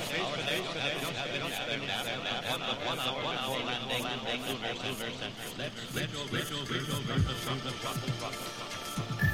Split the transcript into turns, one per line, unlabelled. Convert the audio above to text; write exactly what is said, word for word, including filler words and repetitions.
One hour, one hour landing, landing, lunar, lunar center. Let's, let's, let's, let's, let's,